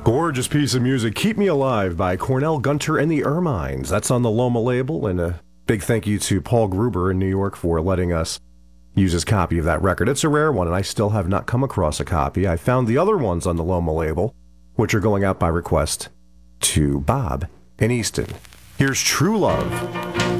Gorgeous piece of music, Keep Me Alive by Cornell Gunter and the Ermines. That's on the Loma label, and a big thank you to Paul Gruber in New York for letting us use his copy of that record. It's a rare one, and I still have not come across a copy. I found the other ones on the Loma label, which are going out by request to Bob in Easton. Here's True Love.